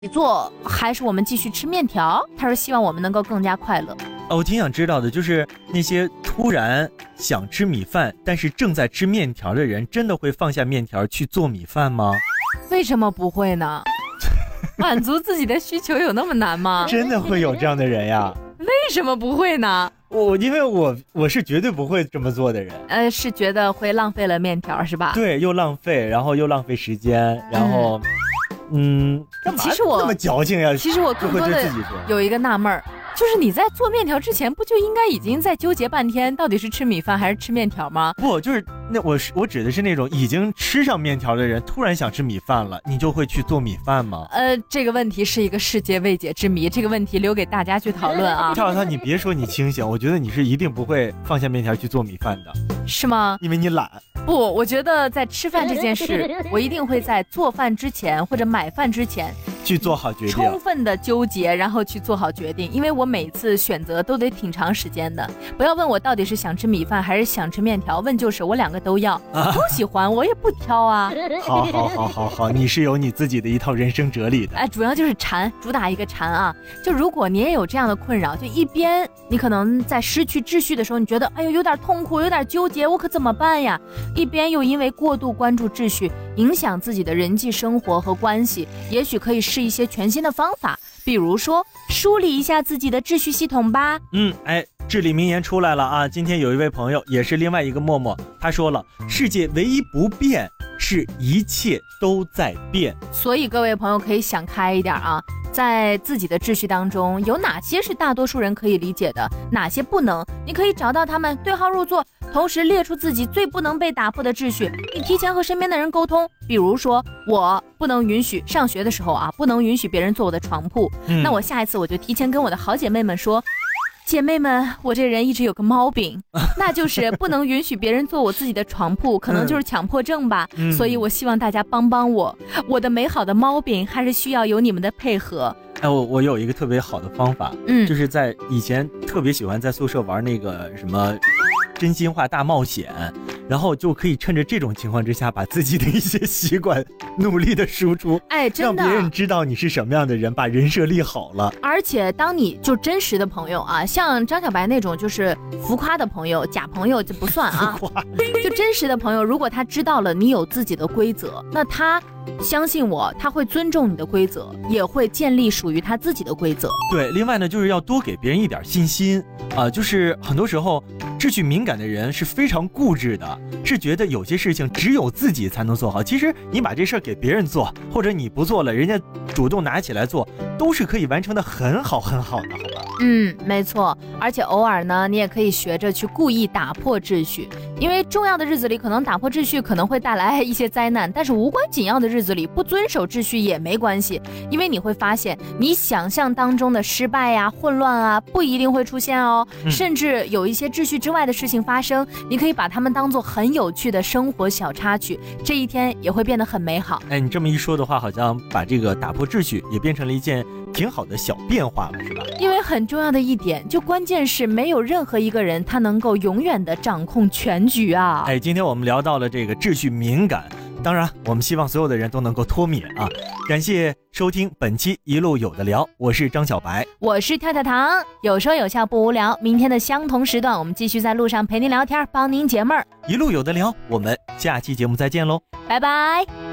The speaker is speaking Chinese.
做，还是我们继续吃面条？他说希望我们能够更加快乐。 我挺想知道的，就是那些突然想吃米饭，但是正在吃面条的人，真的会放下面条去做米饭吗？ 为什么不会呢？满足自己的需求有那么难吗？ 真的会有这样的人呀？ 为什么不会呢？ 因为我是绝对不会这么做的人。 是觉得会浪费了面条是吧？ 对，又浪费，然后又浪费时间，然后干嘛这么矫情呀？ 其实我更多的有一个纳闷儿，就是你在做面条之前，不就应该已经在纠结半天，到底是吃米饭还是吃面条吗？ 不，就是我指的是那种已经吃上面条的人，突然想吃米饭了，你就会去做米饭吗？ 这个问题是一个世界未解之谜，这个问题留给大家去讨论啊。 跳跳，你别说你清醒，我觉得你是一定不会放下面条去做米饭的， 是吗？ 因为你懒。 不，我觉得在吃饭这件事，我一定会在做饭之前或者买饭之前去做好决定， 充分的纠结，然后去做好决定。因为我每次选择都得挺长时间的。不要问我到底是想吃米饭还是想吃面条，问就是我两个都要，都喜欢，我也不挑啊。 好，你是有你自己的一套人生哲理的。 主要就是馋，主打一个馋啊。就如果你也有这样的困扰，就一边你可能在失去秩序的时候，你觉得哎呦有点痛苦，有点纠结，我可怎么办呀？一边又因为过度关注秩序，影响自己的人际生活和关系，也许可以试一些全新的方法，比如说梳理一下自己的秩序系统吧。 至理名言出来了啊！今天有一位朋友，也是另外一个默默，他说了，世界唯一不变是一切都在变。 所以各位朋友可以想开一点啊，在自己的秩序当中，有哪些是大多数人可以理解的，哪些不能，你可以找到他们，对号入座，同时列出自己最不能被打破的秩序。你提前和身边的人沟通，比如说我不能允许上学的时候啊，不能允许别人坐我的床铺，那我下一次我就提前跟我的好姐妹们说，姐妹们，我这人一直有个毛病，那就是不能允许别人坐我自己的床铺，可能就是强迫症吧。所以我希望大家帮帮我，我的美好的毛病还是需要有你们的配合。 我有一个特别好的方法，就是在以前特别喜欢在宿舍玩那个什么真心话大冒险，然后就可以趁着这种情况之下，把自己的一些习惯努力的输出， 真的让别人知道你是什么样的人，把人设立好了。 而且当你就真实的朋友啊，像张小白那种就是浮夸的朋友，假朋友就不算啊。就真实的朋友，如果他知道了你有自己的规则，那他相信我，他会尊重你的规则，也会建立属于他自己的规则。 对，另外呢，就是要多给别人一点信心就是很多时候秩序敏感的人是非常固执的，是觉得有些事情只有自己才能做好。其实你把这事儿给别人做，或者你不做了，人家主动拿起来做，都是可以完成的很好很好的，好吧？ 没错。而且偶尔呢，你也可以学着去故意打破秩序，因为重要的日子里可能打破秩序可能会带来一些灾难，但是无关紧要的日子里不遵守秩序也没关系，因为你会发现你想象当中的失败呀、混乱啊不一定会出现哦，甚至有一些秩序之外的事情发生，你可以把它们当作很有趣的生活小插曲，这一天也会变得很美好。 你这么一说的话，好像把这个打破秩序也变成了一件挺好的小变化了，是吧？ 因为很重要的一点，就关键是没有任何一个人他能够永远的掌控全局啊。 今天我们聊到了这个秩序敏感，当然我们希望所有的人都能够脱敏啊。感谢收听本期一路有的聊，我是张小白， 我是跳跳糖，有说有笑不无聊。明天的相同时段，我们继续在路上陪您聊天，帮您解闷儿。 一路有的聊，我们下期节目再见喽， 拜拜。